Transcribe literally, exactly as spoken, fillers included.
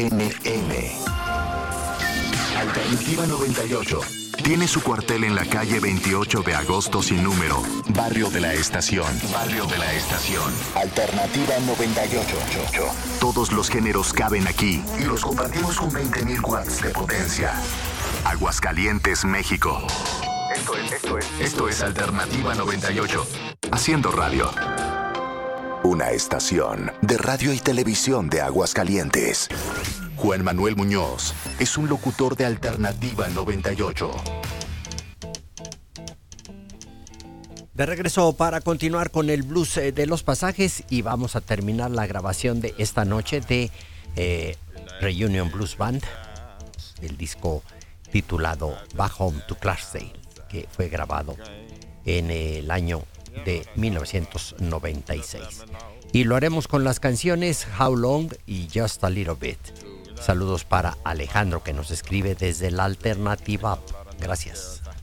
N M. Alternativa noventa y ocho. Tiene su cuartel en la calle veintiocho de agosto sin número. Barrio de la Estación. Barrio de la Estación. Alternativa noventa y ocho. Todos los géneros caben aquí y los compartimos con veinte mil watts de potencia. Aguascalientes, México. Esto es, esto es, esto es Alternativa noventa y ocho. Haciendo radio. Una estación de radio y televisión de Aguascalientes. Juan Manuel Muñoz es un locutor de Alternativa noventa y ocho. De regreso para continuar con el blues eh, de los pasajes, y vamos a terminar la grabación de esta noche de eh, Reunion Blues Band, el disco titulado Back Home to Clarksdale, que fue grabado en el año de mil novecientos noventa y seis. Y lo haremos con las canciones How Long y Just a Little Bit. Saludos para Alejandro, que nos escribe desde la Alternativa. Gracias.